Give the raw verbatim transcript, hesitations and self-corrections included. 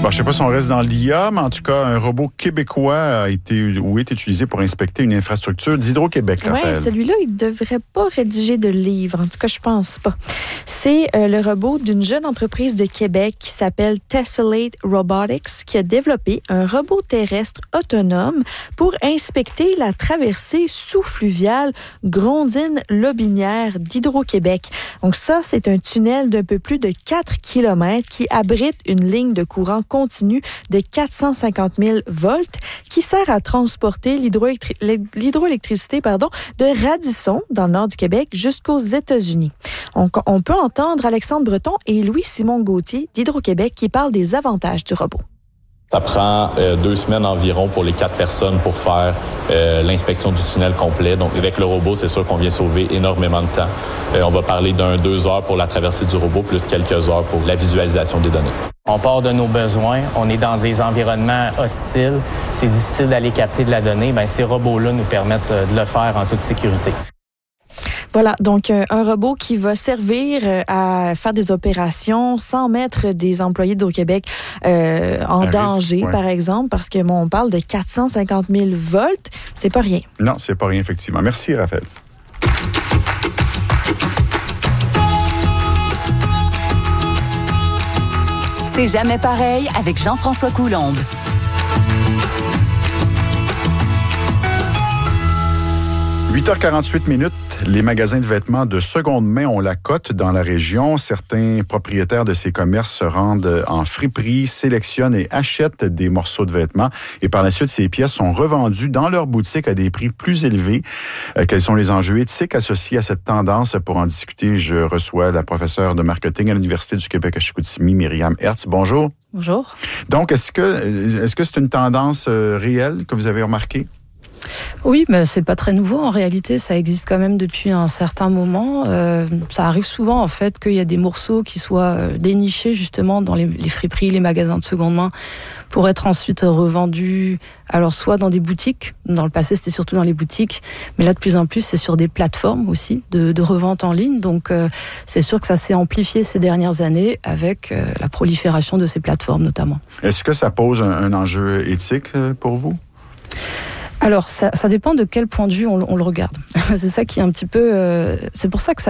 Bon, je ne sais pas si on reste dans l'I A, mais en tout cas, un robot québécois a été ou est utilisé pour inspecter une infrastructure d'Hydro-Québec, Raphaël. Oui, celui-là, il ne devrait pas rédiger de livre. En tout cas, je pense pas. C'est euh, le robot d'une jeune entreprise de Québec qui s'appelle Tessellate Robotics qui a développé un robot terrestre autonome pour inspecter la traversée sous-fluviale Grondines-Lobinière d'Hydro-Québec. Donc ça, c'est un tunnel d'un peu plus de quatre kilomètres qui abrite une ligne de courant continu de quatre cent cinquante mille volts qui sert à transporter l'hydroélectri- l'hydroélectricité pardon, de Radisson, dans le nord du Québec, jusqu'aux États-Unis. On, on peut entendre Alexandre Breton et Louis-Simon Gauthier d'Hydro-Québec qui parlent des avantages du robot. Ça prend euh, deux semaines environ pour les quatre personnes pour faire euh, l'inspection du tunnel complet. Donc, avec le robot, c'est sûr qu'on vient sauver énormément de temps. Euh, on va parler d'un deux heures pour la traversée du robot, plus quelques heures pour la visualisation des données. On part de nos besoins. On est dans des environnements hostiles. C'est difficile d'aller capter de la donnée. Bien, ces robots-là nous permettent de le faire en toute sécurité. Voilà, donc euh, un robot qui va servir euh, à faire des opérations sans mettre des employés d'Hydro-Québec euh, en Un danger, risque, ouais. par exemple, parce que bon, on parle de quatre cent cinquante mille volts, c'est pas rien. Non, c'est pas rien, effectivement. Merci, Raphaël. C'est jamais pareil avec Jean-François Coulombe. huit heures quarante-huit minutes, les magasins de vêtements de seconde main ont la cote dans la région. Certains propriétaires de ces commerces se rendent en friperie, sélectionnent et achètent des morceaux de vêtements. Et par la suite, ces pièces sont revendues dans leur boutique à des prix plus élevés. Euh, quels sont les enjeux éthiques associés à cette tendance? Pour en discuter, je reçois la professeure de marketing à l'Université du Québec à Chicoutimi, Myriam Hertz. Bonjour. Bonjour. Donc, est-ce que, est-ce que c'est une tendance euh, réelle que vous avez remarquée? Oui, mais c'est pas très nouveau. En réalité, ça existe quand même depuis un certain moment. Euh, ça arrive souvent, en fait, qu'il y a des morceaux qui soient euh, dénichés, justement, dans les, les friperies, les magasins de seconde main, pour être ensuite revendus, alors soit dans des boutiques. Dans le passé, c'était surtout dans les boutiques. Mais là, de plus en plus, c'est sur des plateformes aussi de, de revente en ligne. Donc, euh, c'est sûr que ça s'est amplifié ces dernières années avec euh, la prolifération de ces plateformes, notamment. Est-ce que ça pose un, un enjeu éthique euh, pour vous? Alors, ça, ça dépend de quel point de vue on, on le regarde. C'est ça qui est un petit peu... Euh, c'est pour ça que ça